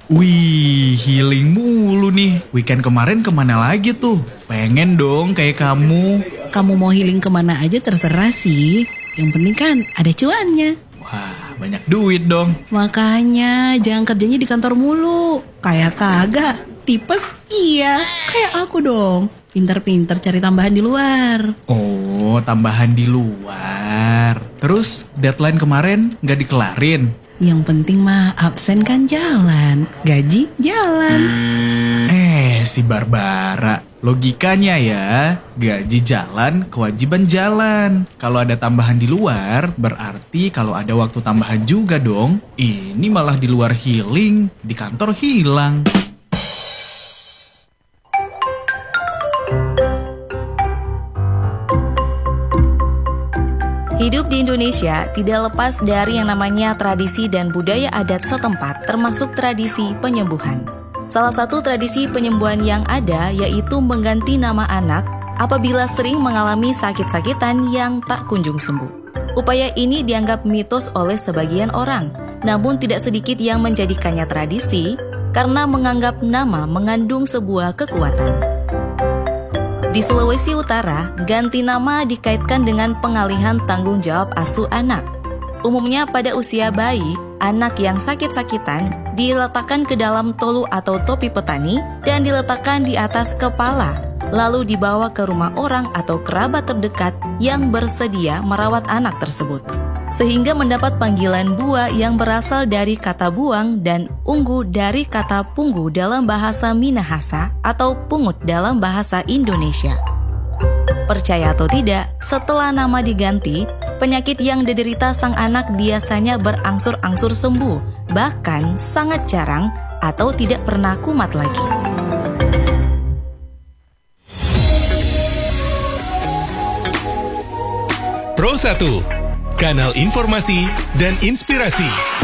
Wih, healing mulu nih. Weekend kemarin kemana lagi tuh? Pengen dong kayak kamu. Kamu mau healing kemana aja terserah sih. Yang penting kan ada cuannya. Wah, banyak duit dong. Makanya jangan kerjanya di kantor mulu. Kayak kagak. Tipes iya. Kayak aku dong. Pinter-pinter cari tambahan di luar. Oh, tambahan di luar. Terus deadline kemarin nggak dikelarin? Yang penting mah absen kan jalan. Gaji jalan. Si Barbara. Logikanya ya, gaji jalan, kewajiban jalan. Kalau ada tambahan di luar, berarti kalau ada waktu tambahan juga dong. Ini malah di luar healing, di kantor hilang. Hidup di Indonesia tidak lepas dari yang namanya tradisi dan budaya adat setempat, termasuk tradisi penyembuhan. Salah satu tradisi penyembuhan yang ada yaitu mengganti nama anak apabila sering mengalami sakit-sakitan yang tak kunjung sembuh. Upaya ini dianggap mitos oleh sebagian orang, namun tidak sedikit yang menjadikannya tradisi karena menganggap nama mengandung sebuah kekuatan. Di Sulawesi Utara, ganti nama dikaitkan dengan pengalihan tanggung jawab asuh anak. Umumnya pada usia bayi, anak yang sakit-sakitan diletakkan ke dalam tolu atau topi petani dan diletakkan di atas kepala, lalu dibawa ke rumah orang atau kerabat terdekat yang bersedia merawat anak tersebut. Sehingga mendapat panggilan bua yang berasal dari kata buang dan unggu dari kata punggu dalam bahasa Minahasa atau pungut dalam bahasa Indonesia. Percaya atau tidak, setelah nama diganti, penyakit yang diderita sang anak biasanya berangsur-angsur sembuh, bahkan sangat jarang atau tidak pernah kumat lagi. Pro 1, kanal informasi dan inspirasi.